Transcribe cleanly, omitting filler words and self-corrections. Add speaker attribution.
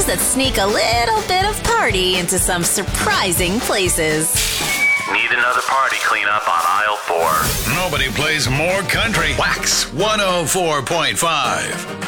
Speaker 1: songs that sneak a little bit of party into some surprising places.
Speaker 2: Need another party cleanup on aisle 4.
Speaker 3: Nobody plays more country. Wax 104.5.